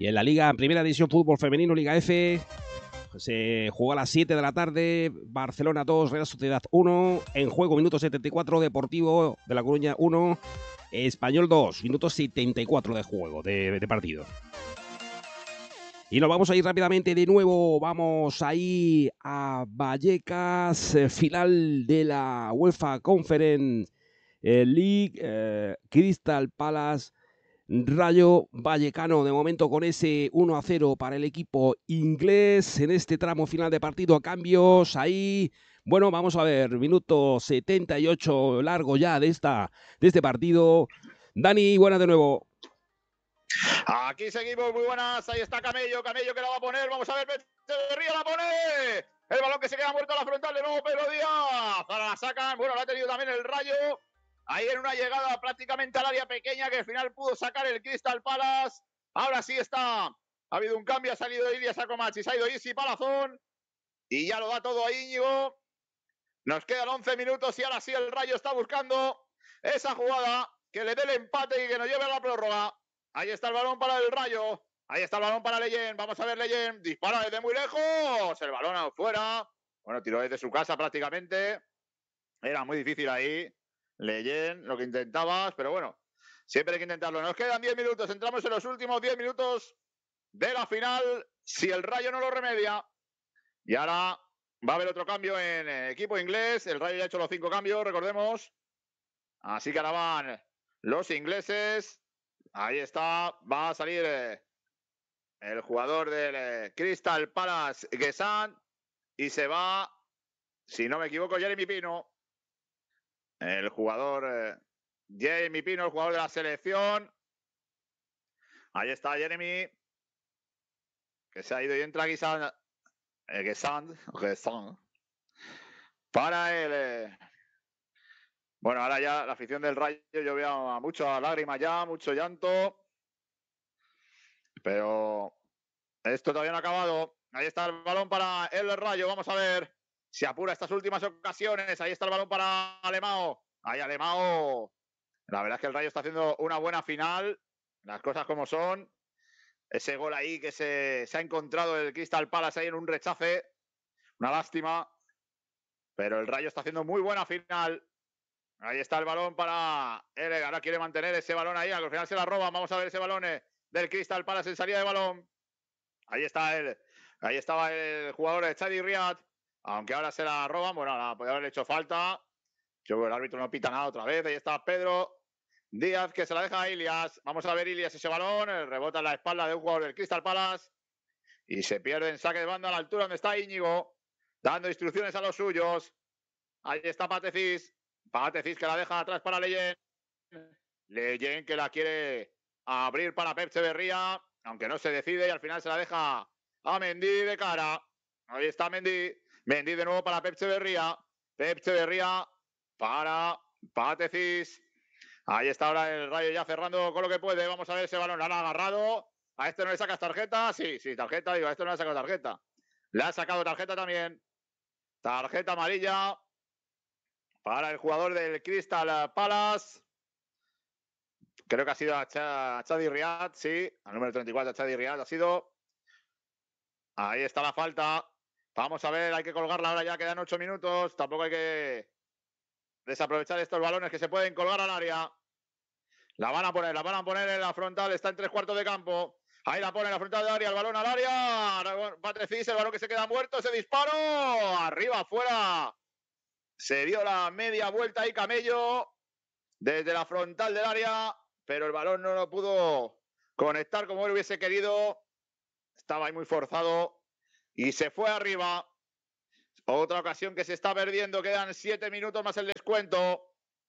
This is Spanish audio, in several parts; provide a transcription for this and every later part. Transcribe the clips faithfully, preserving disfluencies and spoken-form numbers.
Y en la Liga, en Primera División Fútbol Femenino, Liga F, se jugó a las siete de la tarde, Barcelona dos, Real Sociedad uno, en juego minuto setenta y cuatro, Deportivo de La Coruña uno, Español dos, minuto setenta y cuatro de juego, de, de partido. Y nos vamos a ir rápidamente de nuevo, vamos ahí a Vallecas, eh, final de la UEFA Conference eh, League, eh, Crystal Palace, Rayo Vallecano, de momento con ese uno a cero para el equipo inglés en este tramo final de partido. Cambios ahí, bueno, vamos a ver, minuto setenta y ocho largo ya de, esta, de este partido. Dani, buenas de nuevo. Aquí seguimos, muy buenas, ahí está Camello, Camello que la va a poner, vamos a ver, Echeverría la pone, el balón que se queda muerto a la frontal de nuevo Pedro Díaz, ahora la sacan, bueno, la ha tenido también el Rayo, ahí en una llegada prácticamente al área pequeña que al final pudo sacar el Crystal Palace, ahora sí está, ha habido un cambio, ha salido Ilias Sacomachi, se ha ido Isi Palazón, y ya lo da todo ahí Íñigo, nos quedan once minutos y ahora sí el Rayo está buscando esa jugada que le dé el empate y que nos lleve a la prórroga. Ahí está el balón para el Rayo. Ahí está el balón para Leyen. Vamos a ver Leyen. Dispara desde muy lejos. El balón afuera. Bueno, tiró desde su casa prácticamente. Era muy difícil ahí. Leyen, lo que intentabas. Pero bueno, siempre hay que intentarlo. Nos quedan diez minutos. Entramos en los últimos diez minutos de la final. Si el Rayo no lo remedia. Y ahora va a haber otro cambio en equipo inglés. El Rayo ya ha hecho los cinco cambios, recordemos. Así que ahora van los ingleses. Ahí está, va a salir eh, el jugador del eh, Crystal Palace, Guessant, y se va, si no me equivoco, Jeremy Pino. El jugador eh, Jeremy Pino, el jugador de la selección. Ahí está Jeremy, que se ha ido y entra Guessant, eh, Guessant, Guessant, para el... Eh, bueno, ahora ya la afición del Rayo, yo veo a muchas lágrimas ya, mucho llanto. Pero esto todavía no ha acabado. Ahí está el balón para el Rayo. Vamos a ver si apura estas últimas ocasiones. Ahí está el balón para Alemão. Ahí Alemão. La verdad es que el Rayo está haciendo una buena final. Las cosas como son. Ese gol ahí que se, se ha encontrado el Crystal Palace ahí en un rechace. Una lástima. Pero el Rayo está haciendo muy buena final. Ahí está el balón para Ele. Ahora quiere mantener ese balón ahí. Al final se la roban. Vamos a ver ese balón del Crystal Palace en salida de balón. Ahí está el, ahí estaba el jugador de Chadi Riad, aunque ahora se la roban, bueno, la podría haber hecho falta. Yo creo que el árbitro no pita nada otra vez. Ahí está Pedro Díaz que se la deja a Ilias. Vamos a ver Ilias ese balón, el rebota en la espalda de un jugador del Crystal Palace y se pierde en saque de banda a la altura donde está Íñigo, dando instrucciones a los suyos. Ahí está Patecis, Patecis que la deja atrás para Leyen. Leyen que la quiere abrir para Pep Echeverría, aunque no se decide y al final se la deja a Mendy de cara. Ahí está Mendy. Mendy de nuevo para Pep Echeverría. Pep Echeverría para Patecis. Ahí está ahora el Rayo ya cerrando con lo que puede. Vamos a ver ese balón. La han agarrado. A este no le sacas tarjeta. Sí, sí, tarjeta. Digo, a este no le ha sacado tarjeta. Le ha sacado tarjeta también. Tarjeta amarilla para el jugador del Crystal Palace. Creo que ha sido a, Ch a Chadi Riad, sí, al número treinta y cuatro, a Chadi Riad ha sido. Ahí está la falta. Vamos a ver, hay que colgarla ahora, ya quedan ocho minutos. Tampoco hay que desaprovechar estos balones que se pueden colgar al área. La van a poner, la van a poner en la frontal, está en tres cuartos de campo. Ahí la pone en la frontal del área, el balón al área. Patecis, el balón que se queda muerto, ese disparo. Arriba, afuera. Se dio la media vuelta ahí Camello desde la frontal del área, pero el balón no lo pudo conectar como él hubiese querido. Estaba ahí muy forzado y se fue arriba. Otra ocasión que se está perdiendo. Quedan siete minutos más el descuento.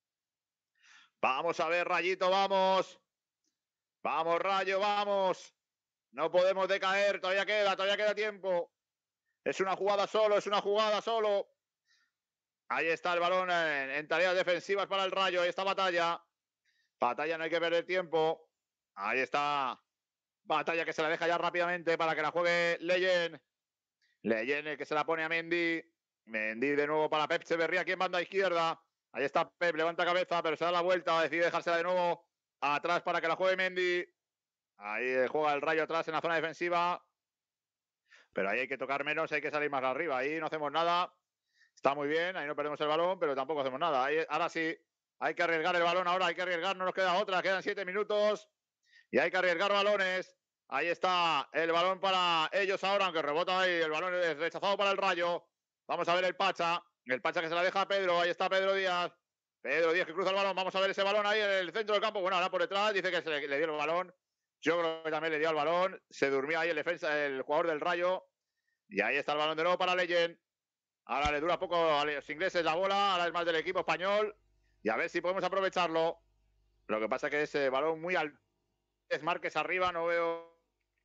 Vamos a ver, Rayito, vamos. Vamos, Rayo, vamos. No podemos decaer. Todavía queda, todavía queda tiempo. Es una jugada solo, es una jugada solo. Ahí está el balón en, en tareas defensivas para el Rayo. Ahí está Batalla. Batalla, no hay que perder tiempo. Ahí está Batalla que se la deja ya rápidamente para que la juegue Leyen. Leyen que se la pone a Mendy. Mendy de nuevo para Pep Echeverría aquí en banda izquierda. Ahí está Pep, levanta cabeza, pero se da la vuelta. Decide dejársela de nuevo atrás para que la juegue Mendy. Ahí juega el Rayo atrás en la zona defensiva. Pero ahí hay que tocar menos, hay que salir más arriba. Ahí no hacemos nada. Está muy bien, ahí no perdemos el balón, pero tampoco hacemos nada. Ahí, ahora sí, hay que arriesgar el balón ahora, hay que arriesgar, no nos queda otra, quedan siete minutos y hay que arriesgar balones. Ahí está el balón para ellos ahora, aunque rebota ahí, el balón es rechazado para el Rayo. Vamos a ver el Pacha, el Pacha que se la deja a Pedro, ahí está Pedro Díaz. Pedro Díaz que cruza el balón, vamos a ver ese balón ahí en el centro del campo. Bueno, ahora por detrás, dice que se le, le dio el balón. Yo creo que también le dio el balón. Se durmió ahí el defensa, el jugador del Rayo. Y ahí está el balón de nuevo para Legend. Ahora le dura poco a los ingleses la bola, ahora es más del equipo español. Y a ver si podemos aprovecharlo. Lo que pasa es que ese balón muy alto. Es Márquez arriba, no veo.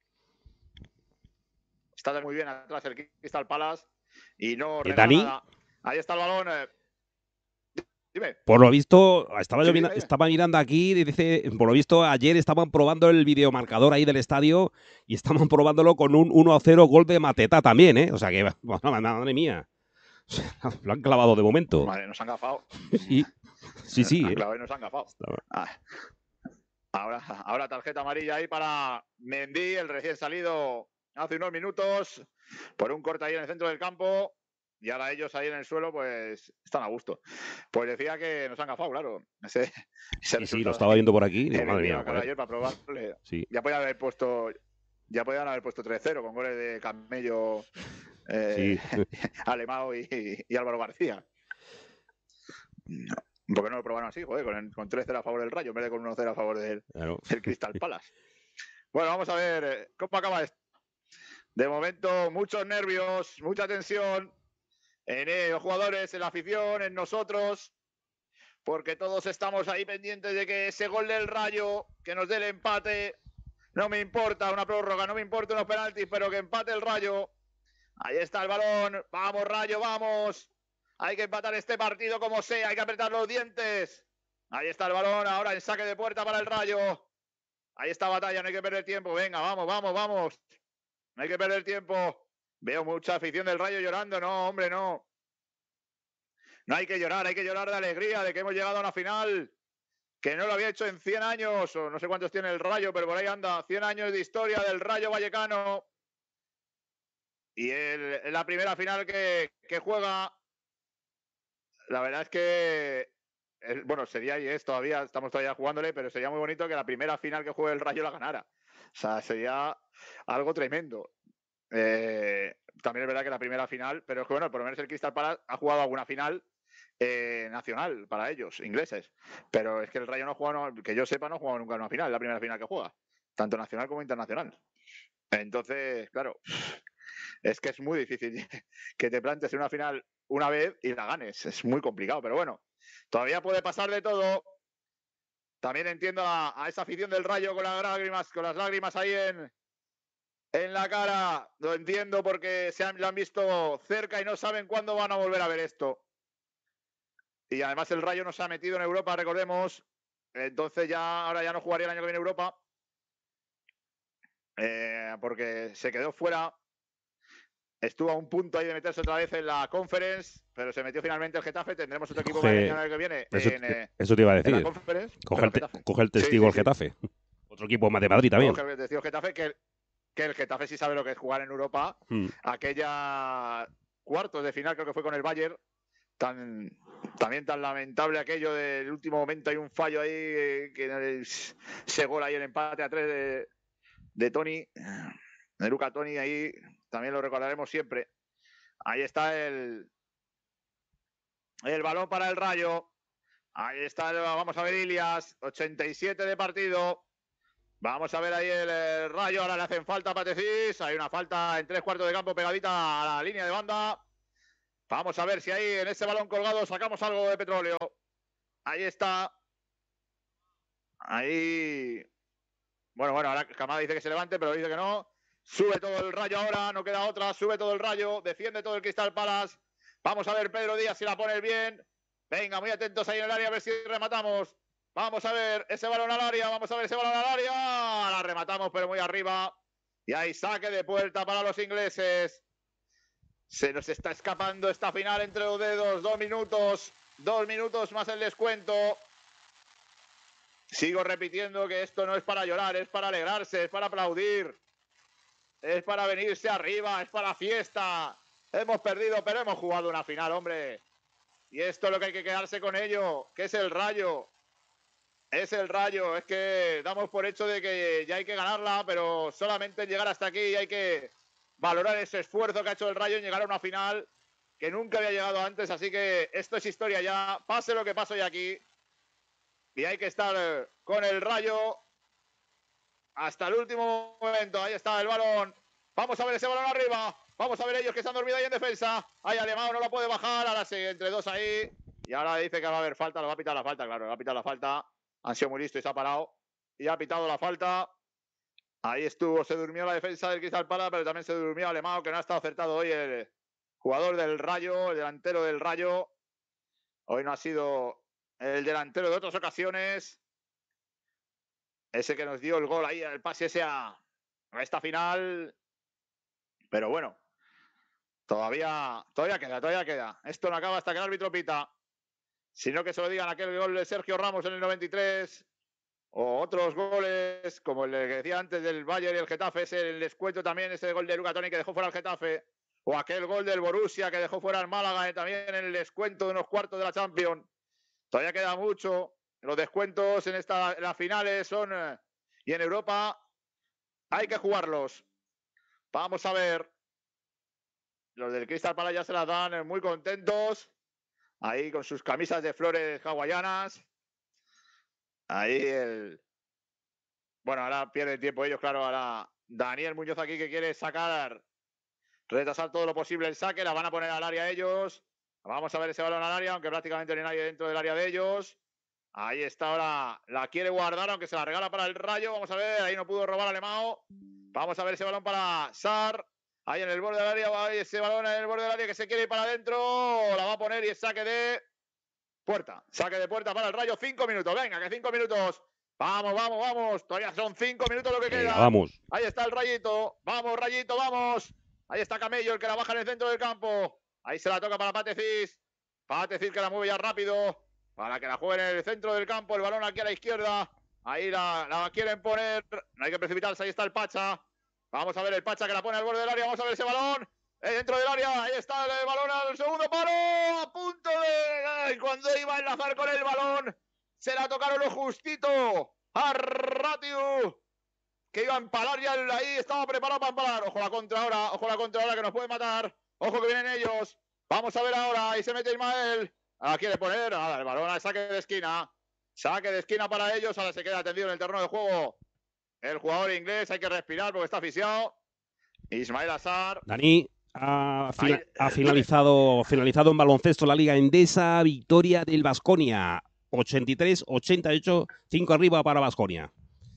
Está muy bien atrás el Crystal Palace. Y no regala Dani. nada. Ahí está el balón. Eh. Dime. Por lo visto, estaba, Sí, yo dime, mira, dime. estaba mirando aquí, dice, por lo visto, ayer estaban probando el videomarcador ahí del estadio y estaban probándolo con un uno a cero gol de Mateta también, ¿eh? O sea que, bueno, madre mía. Lo han clavado de momento. Madre, nos han gafado. Sí, sí, sí. Han ¿eh? clavado y nos han gafado. Ah. Ahora, ahora tarjeta amarilla ahí para Mendy, el recién salido hace unos minutos, por un corte ahí en el centro del campo. Y ahora ellos ahí en el suelo, pues están a gusto. Pues decía que nos han gafado, claro. Ese, ese sí, sí, lo estaba viendo por aquí. Digo, madre mía, ayer para probarle. Sí. Ya podían haber puesto, ya podían haber puesto tres cero con goles de Camello, eh, sí. Alemão y, y Álvaro García. ¿Por qué no lo probaron así? Joder, con, con tres cero a favor del Rayo en vez de con uno cero a favor del, claro. del Crystal Palace. Bueno, vamos a ver cómo acaba esto. De momento, muchos nervios, mucha tensión en los jugadores, en la afición, en nosotros, porque todos estamos ahí pendientes de que ese gol del Rayo, que nos dé el empate, no me importa una prórroga, no me importa unos penaltis, pero que empate el Rayo. Ahí está el balón, vamos Rayo, vamos. Hay que empatar este partido como sea, hay que apretar los dientes. Ahí está el balón, ahora en saque de puerta para el Rayo. Ahí está Batalla, no hay que perder tiempo, venga, vamos, vamos, vamos. No hay que perder tiempo. Veo mucha afición del Rayo llorando, no, hombre, no. No hay que llorar, hay que llorar de alegría de que hemos llegado a una final que no lo había hecho en cien años, o no sé cuántos tiene el Rayo, pero por ahí anda, cien años de historia del Rayo Vallecano. Y el, la primera final que, que juega, la verdad es que, es, bueno, sería y es todavía, estamos todavía jugándole, pero sería muy bonito que la primera final que juegue el Rayo la ganara. O sea, sería algo tremendo. Eh, también es verdad que la primera final, pero es que bueno, por lo menos el Crystal Palace ha jugado alguna final eh, nacional para ellos, ingleses. Pero es que el Rayo no ha jugado, que yo sepa, no ha jugado nunca en una final, la primera final que juega, tanto nacional como internacional. Entonces, claro, es que es muy difícil que te plantes en una final una vez y la ganes. Es muy complicado, pero bueno, todavía puede pasar de todo. También entiendo a, a esa afición del Rayo con las lágrimas, con las lágrimas ahí en, en la cara. Lo entiendo porque se han, lo han visto cerca y no saben cuándo van a volver a ver esto. Y además el Rayo no se ha metido en Europa, recordemos. Entonces ya ahora ya no jugaría el año que viene Europa. Eh, porque se quedó fuera. Estuvo a un punto ahí de meterse otra vez en la Conference, pero se metió finalmente el Getafe. Tendremos otro equipo Coge, el año que viene eso, en, eh, eso te iba a en decir. la Conference. Coge el, te, coge el testigo sí, sí, el sí. Getafe. Otro equipo más de Madrid también. Coge el testigo Getafe, que, que el Getafe sí sabe lo que es jugar en Europa. Hmm. Aquella cuartos de final creo que fue con el Bayern. Tan, también tan lamentable aquello del último momento. Hay un fallo ahí, eh, que ese gol ahí, el empate a tres de, de Toni, de Luca Toni, ahí también lo recordaremos siempre. Ahí está el, el balón para el Rayo. Ahí está, el, vamos a ver Ilias, ochenta y siete de partido. Vamos a ver ahí el, el Rayo, ahora le hacen falta a Patecís. Hay una falta en tres cuartos de campo pegadita a la línea de banda. Vamos a ver si ahí en ese balón colgado sacamos algo de petróleo. Ahí está. Ahí. Bueno, bueno, ahora Camada dice que se levante, pero dice que no. Sube todo el Rayo ahora, no queda otra. Sube todo el Rayo, defiende todo el Crystal Palace. Vamos a ver Pedro Díaz si la pone bien. Venga, muy atentos ahí en el área a ver si rematamos. Vamos a ver ese balón al área, vamos a ver ese balón al área. La rematamos, pero muy arriba. Y ahí saque de puerta para los ingleses. Se nos está escapando esta final entre los dedos. Dos minutos, dos minutos más el descuento. Sigo repitiendo que esto no es para llorar, es para alegrarse, es para aplaudir. Es para venirse arriba, es para fiesta. Hemos perdido, pero hemos jugado una final, hombre. Y esto es lo que hay que quedarse con ello, que es el Rayo. Es el Rayo, es que damos por hecho de que ya hay que ganarla, pero solamente llegar hasta aquí hay que valorar ese esfuerzo que ha hecho el Rayo en llegar a una final que nunca había llegado antes, así que esto es historia ya, pase lo que pase hoy aquí. Y hay que estar con el Rayo hasta el último momento. Ahí está el balón. Vamos a ver ese balón arriba. Vamos a ver ellos que están dormidos ahí en defensa. Ahí Alemão no lo puede bajar. Ahora sí, entre dos ahí. Y ahora dice que va a haber falta. Lo va a pitar la falta, claro. Le va a pitar la falta. Han sido muy listos y se ha parado. Y ha pitado la falta. Ahí estuvo. Se durmió la defensa del Crystal Palace, pero también se durmió Alemão, que no ha estado acertado hoy el jugador del Rayo, el delantero del Rayo. Hoy no ha sido el delantero de otras ocasiones. Ese que nos dio el gol ahí, el pase ese a, a esta final. Pero bueno, todavía, todavía queda, todavía queda. Esto no acaba hasta que el árbitro pita. Sino que se lo digan aquel gol de Sergio Ramos en el noventa y tres. O otros goles, como el que decía antes del Bayern y el Getafe, ese el descuento también, ese gol de Luca Toni que dejó fuera al Getafe. O aquel gol del Borussia que dejó fuera al Málaga, eh, también en el descuento de unos cuartos de la Champions. Todavía queda mucho. Los descuentos en, esta, en las finales son... Eh, y en Europa hay que jugarlos. Vamos a ver. Los del Crystal Palace ya se las dan muy contentos. Ahí con sus camisas de flores hawaianas. Ahí el... Bueno, ahora pierde tiempo ellos, claro. Ahora Daniel Muñoz aquí que quiere sacar, retrasar todo lo posible el saque. La van a poner al área ellos. Vamos a ver ese balón al área, aunque prácticamente no hay nadie dentro del área de ellos. Ahí está ahora, la quiere guardar, aunque se la regala para el Rayo. Vamos a ver, ahí no pudo robar Alemão. Vamos a ver ese balón para Sarr. Ahí en el borde del área, ahí ese balón en el borde del área que se quiere ir para adentro. La va a poner y es saque de puerta. Saque de puerta para el Rayo. Cinco minutos, venga, que cinco minutos. Vamos, vamos, vamos. Todavía son cinco minutos lo que Venga, queda. vamos. Ahí está el Rayito. Vamos, Rayito, vamos. Ahí está Camello, el que la baja en el centro del campo. Ahí se la toca para Patecis. Patecis que la mueve ya rápido. Para que la juegue en el centro del campo. El balón aquí a la izquierda. Ahí la, la quieren poner. No hay que precipitarse. Ahí está el Pacha. Vamos a ver el Pacha que la pone al borde del área. Vamos a ver ese balón. Eh, dentro del área. Ahí está el balón al segundo palo. A punto de... Cuando iba a enlazar con el balón. Se la tocaron lo justito. A Ratiu. Que iba a empalar ya ahí. Estaba preparado para empalar. Ojo la contra ahora. Ojo la contra ahora que nos puede matar. Ojo que vienen ellos. Vamos a ver ahora. Ahí se mete Ismael. Ahora quiere poner. Nada, el balón al saque de esquina. Saque de esquina para ellos. Ahora se queda atendido en el terreno de juego el jugador inglés. Hay que respirar porque está asfixiado. Ismael Assar. Dani, ha, fina, Ahí, ha finalizado, finalizado en baloncesto la Liga Endesa. Victoria del Baskonia. ochenta y tres ochenta y ocho. cinco arriba para Baskonia.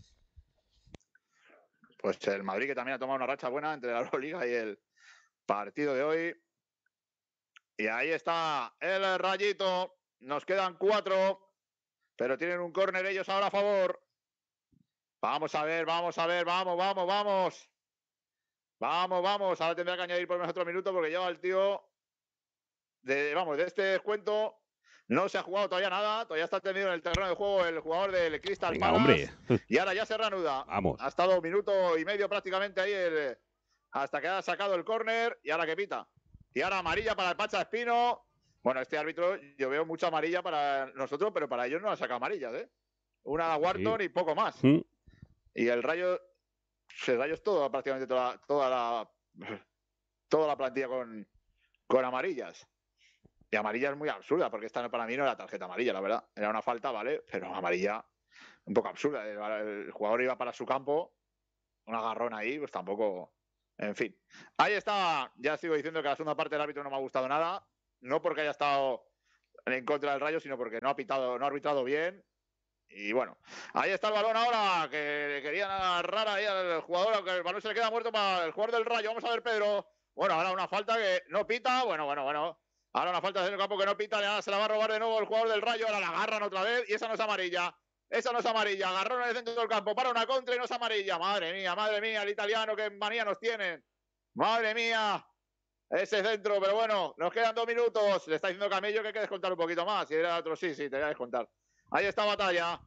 Pues el Madrid que también ha tomado una racha buena entre la Euroliga y el partido de hoy. Y ahí está el Rayito. Nos quedan cuatro. Pero tienen un córner ellos ahora a favor. Vamos a ver, vamos a ver, vamos, vamos, vamos. Vamos, vamos. Ahora tendrá que añadir por menos otro minuto porque lleva el tío. De, vamos, de este descuento. No se ha jugado todavía nada. Todavía está tendido en el terreno de juego el jugador del Crystal Palace. Hombre. Y ahora ya se reanuda. Vamos. Ha estado un minuto y medio prácticamente ahí el, hasta que ha sacado el córner. Y ahora que pita. Y ahora amarilla para el Pacha Espino. Bueno, este árbitro, yo veo mucha amarilla para nosotros, pero para ellos no han sacado amarillas, ¿eh? Una a Wharton sí. Y poco más. Sí. Y el Rayo, el Rayo es todo, prácticamente toda, toda la toda la plantilla con, con amarillas. Y amarilla es muy absurda, porque esta para mí no era tarjeta amarilla, la verdad. Era una falta, ¿vale? Pero amarilla un poco absurda. El, el jugador iba para su campo, un agarrón ahí, pues tampoco... En fin. Ahí está, ya sigo diciendo que la segunda parte del árbitro no me ha gustado nada. No porque haya estado en contra del Rayo, sino porque no ha pitado, no ha arbitrado bien. Y bueno, ahí está el balón ahora, que querían agarrar ahí al jugador, aunque el balón se le queda muerto para el jugador del Rayo. Vamos a ver, Pedro. Bueno, ahora una falta que no pita. Bueno, bueno, bueno. Ahora una falta en el campo que no pita. Ahora se la va a robar de nuevo el jugador del Rayo. Ahora la agarran otra vez y esa no es amarilla. Esa no es amarilla. Agarrón en el centro del campo para una contra y no es amarilla. Madre mía, madre mía, el italiano, qué manía nos tienen. Madre mía. Ese centro, pero bueno, nos quedan dos minutos. Le está diciendo Camello que hay que descontar un poquito más. Si era otro, sí, sí, te voy a descontar. Ahí está Batalla.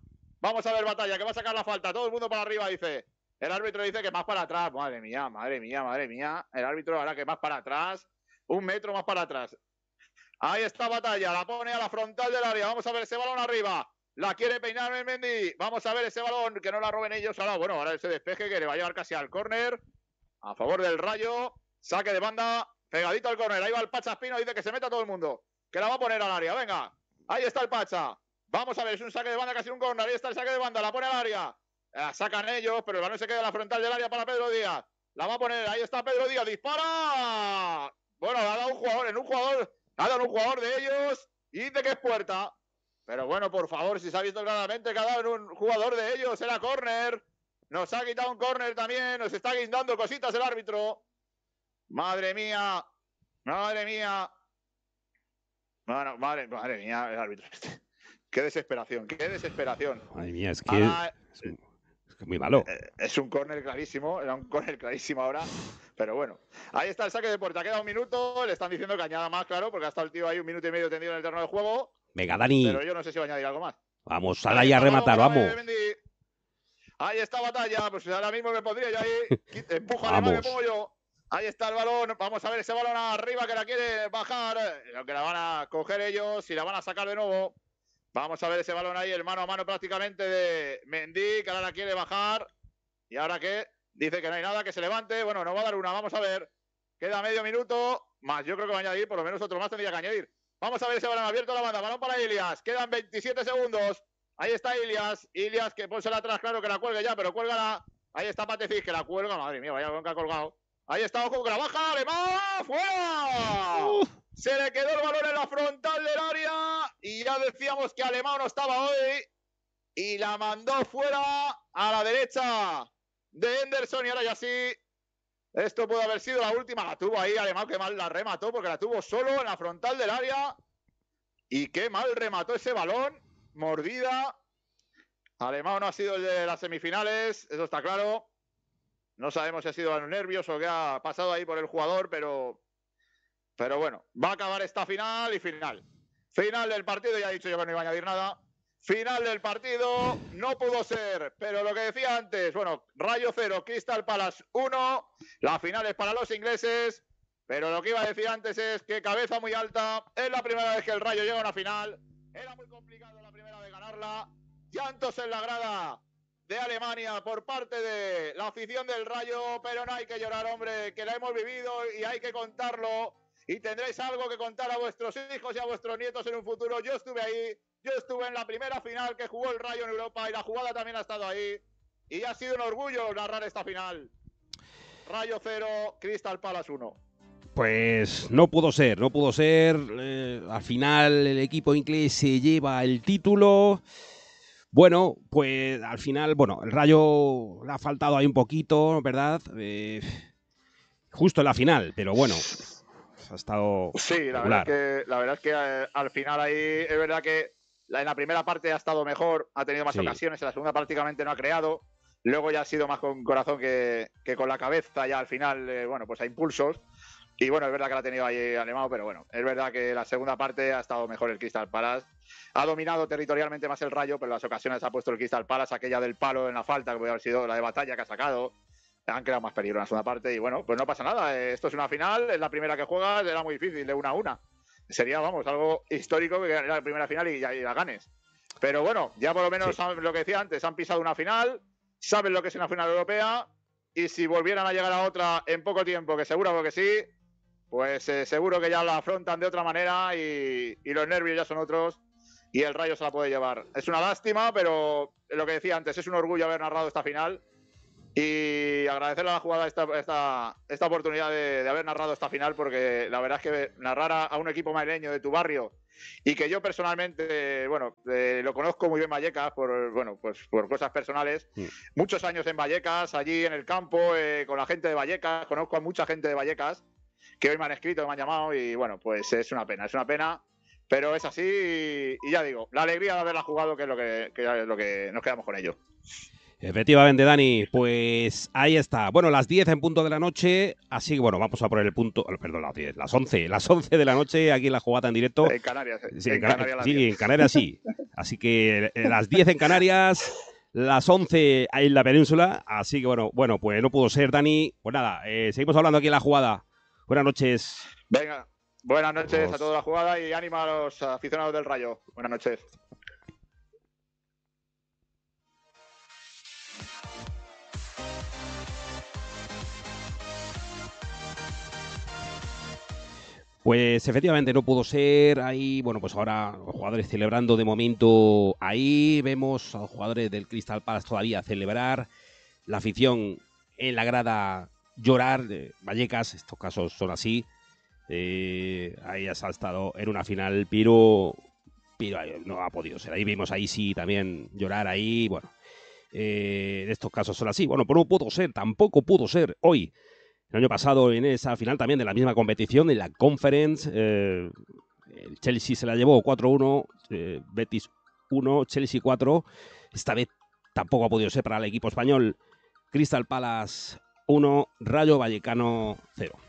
Vamos a ver Batalla, que va a sacar la falta. Todo el mundo para arriba, dice. El árbitro dice que más para atrás. Madre mía, madre mía, madre mía. El árbitro hará que más para atrás. Un metro más para atrás. Ahí está Batalla, la pone a la frontal del área. Vamos a ver ese balón arriba. La quiere peinar Mendy. Vamos a ver ese balón, que no la roben ellos. Ahora, bueno, ahora ese despeje que le va a llevar casi al córner. A favor del Rayo. Saque de banda, pegadito al córner. Ahí va el Pacha Espino, dice que se meta todo el mundo. Que la va a poner al área, venga. Ahí está el Pacha. Vamos a ver, es un saque de banda, casi un córner. Ahí está el saque de banda, la pone al área. La sacan ellos, pero el balón se queda en la frontal del área para Pedro Díaz. La va a poner, ahí está Pedro Díaz, dispara. Bueno, ha dado un jugador, en un jugador, ha dado un jugador de ellos y dice que es puerta. Pero bueno, por favor, si se ha visto claramente que ha dado en un jugador de ellos, era córner. Nos ha quitado un córner también, nos está guindando cositas el árbitro. Madre mía, madre mía. Bueno, madre, madre mía, el árbitro este. Qué desesperación, qué desesperación. Madre mía, es que ahora, es, un, es muy malo. Es un córner clarísimo, era un córner clarísimo ahora, pero bueno. Ahí está el saque de puerta, queda un minuto, le están diciendo que añada más, claro, porque ha estado el tío ahí un minuto y medio tendido en el terreno de juego. Venga, Dani. Pero yo no sé si va a añadir algo más. Vamos, sal ahí a rematar, vamos. Ahí está Batalla, pues ahora mismo me pondría yo ahí. Empuja a me pongo yo. Ahí está el balón, vamos a ver ese balón arriba que la quiere bajar, lo que la van a coger ellos y la van a sacar de nuevo. Vamos a ver ese balón ahí, el mano a mano prácticamente de Mendy, que ahora la quiere bajar. ¿Y ahora qué? Dice que no hay nada, que se levante. Bueno, no va a dar una, vamos a ver. Queda medio minuto, más yo creo que va a añadir, por lo menos otro más tendría que añadir. Vamos a ver ese balón abierto a la banda, balón para Ilias. Quedan veintisiete segundos. Ahí está Ilias, Ilias que pónsela atrás, claro que la cuelgue ya, pero cuélgala. Ahí está Patecic, que la cuelga, madre mía, vaya bronca colgado. Ahí está, ojo, que la baja, Alemán, ¡fuera! Uh. Se le quedó el balón en la frontal del área y ya decíamos que Alemán no estaba hoy y la mandó fuera a la derecha de Henderson y ahora ya sí, esto puede haber sido la última, la tuvo ahí Alemán, que mal la remató porque la tuvo solo en la frontal del área y qué mal remató ese balón, mordida. Alemán no ha sido el de las semifinales, eso está claro. No sabemos si ha sido los nervios o qué ha pasado ahí por el jugador, pero, pero bueno, va a acabar esta final y final. Final del partido, ya he dicho yo que no iba a añadir nada. Final del partido, no pudo ser, pero lo que decía antes, bueno, Rayo cero, Crystal Palace uno, la final es para los ingleses, pero lo que iba a decir antes es que cabeza muy alta, es la primera vez que el Rayo llega a una final, era muy complicado la primera vez ganarla, llantos en la grada de Alemania por parte de la afición del Rayo, pero no hay que llorar, hombre, que la hemos vivido y hay que contarlo y tendréis algo que contar a vuestros hijos y a vuestros nietos en un futuro. Yo estuve ahí, yo estuve en la primera final que jugó el Rayo en Europa y la jugada también ha estado ahí y ha sido un orgullo narrar esta final. Rayo cero, Crystal Palace uno. Pues no pudo ser, no pudo ser, eh, al final el equipo inglés se lleva el título. Bueno, pues al final, bueno, el Rayo le ha faltado ahí un poquito, ¿verdad? Eh, justo en la final, pero bueno, ha estado sí, la verdad, es que, la verdad es que eh, al final ahí es verdad que la, en la primera parte ha estado mejor, ha tenido más sí. ocasiones, en la segunda prácticamente no ha creado, luego ya ha sido más con corazón que, que con la cabeza, ya al final, eh, bueno, pues a impulsos. Y bueno, es verdad que la ha tenido ahí Alemão, pero bueno, es verdad que la segunda parte ha estado mejor el Crystal Palace. Ha dominado territorialmente más el Rayo, pero en las ocasiones ha puesto el Crystal Palace, aquella del palo en la falta, que puede haber sido la de Batalla que ha sacado. Han creado más peligro en la segunda parte y bueno, pues no pasa nada. Esto es una final, es la primera que juegas, era muy difícil, de una a una. Sería, vamos, algo histórico que era la primera final y ya y la ganes. Pero bueno, ya por lo menos sí. Lo que decía antes, han pisado una final, saben lo que es una final europea y si volvieran a llegar a otra en poco tiempo, que seguro que sí, pues eh, seguro que ya la afrontan de otra manera y, y los nervios ya son otros y el Rayo se la puede llevar. Es una lástima, pero lo que decía antes, es un orgullo haber narrado esta final y agradecerle a la jugada esta, esta, esta oportunidad de, de haber narrado esta final, porque la verdad es que narrar a, a un equipo madrileño de tu barrio y que yo personalmente, bueno, eh, lo conozco muy bien Vallecas por, bueno, pues por cosas personales, sí. Muchos años en Vallecas, allí en el campo, eh, con la gente de Vallecas, conozco a mucha gente de Vallecas que hoy me han escrito, me han llamado y bueno, pues es una pena, es una pena, pero es así y, y ya digo, la alegría de haberla jugado que es lo que, que es lo que nos quedamos con ello. Efectivamente, Dani, pues ahí está. Bueno, las diez en punto de la noche, así que bueno, vamos a poner el punto, perdón, las diez, las once, las once de la noche, aquí en la jugada en directo. En Canarias, Sí, en en, Cana Canarias, las sí, diez. en Canarias sí. Así que eh, las diez en Canarias, las once en la península, así que bueno, bueno, pues no pudo ser, Dani. Pues nada, eh, seguimos hablando aquí en la jugada. Buenas noches. Venga, buenas noches Vamos. a toda la jugada y ánimo a los aficionados del Rayo. Buenas noches. Pues efectivamente no pudo ser. Ahí, bueno, pues ahora los jugadores celebrando de momento. Ahí vemos a los jugadores del Crystal Palace todavía celebrar. La afición en la grada llorar. De Vallecas, estos casos son así. Eh, ahí ha estado en una final, pero, pero no ha podido ser. Ahí vimos ahí sí también llorar ahí. Bueno, eh, estos casos son así. Bueno, pero no pudo ser, tampoco pudo ser hoy. El año pasado en esa final también de la misma competición, en la Conference, eh, el Chelsea se la llevó cuatro uno, eh, Betis uno, Chelsea cuatro. Esta vez tampoco ha podido ser para el equipo español. Crystal Palace uno, Rayo Vallecano cero.